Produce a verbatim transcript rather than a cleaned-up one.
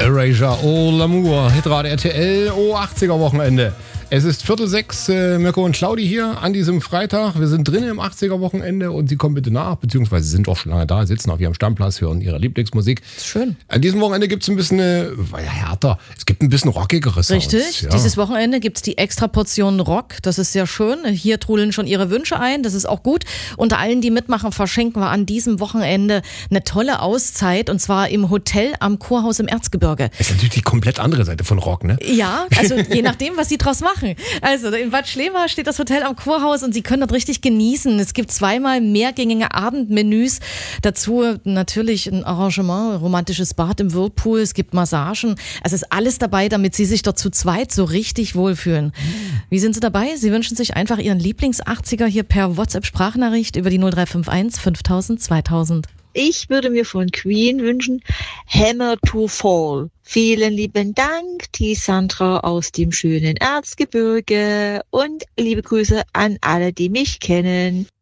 Erasure, Oh L'amour, Hitrate R T L, Oh achtziger Wochenende. Es ist Viertel sechs, äh, Mirko und Claudi hier an diesem Freitag. Wir sind drinnen im achtziger Wochenende und Sie kommen bitte nach, beziehungsweise Sie sind auch schon lange da, sitzen auf Ihrem Stammplatz, hören Ihre Lieblingsmusik. Schön. An diesem Wochenende gibt es ein bisschen äh, härter, es gibt ein bisschen rockigere Sounds. Richtig, ja. Dieses Wochenende gibt es die extra Portion Rock, das ist sehr schön. Hier trudeln schon Ihre Wünsche ein, das ist auch gut. Unter allen, die mitmachen, verschenken wir an diesem Wochenende eine tolle Auszeit und zwar im Hotel am Kurhaus im Erzgebirge. Das ist natürlich die komplett andere Seite von Rock, ne? Ja, also je nachdem, was Sie draus machen. Also in Bad Schlema steht das Hotel am Kurhaus und Sie können dort richtig genießen. Es gibt zweimal mehrgängige Abendmenüs. Dazu natürlich ein Arrangement, ein romantisches Bad im Whirlpool. Es gibt Massagen. Es ist alles dabei, damit Sie sich dort zu zweit so richtig wohlfühlen. Wie sind Sie dabei? Sie wünschen sich einfach Ihren Lieblings-achtziger hier per WhatsApp-Sprachnachricht über die null drei fünf eins fünftausend zweitausend. Ich würde mir von Queen wünschen, Hammer to Fall. Vielen lieben Dank, die Sandra aus dem schönen Erzgebirge und liebe Grüße an alle, die mich kennen.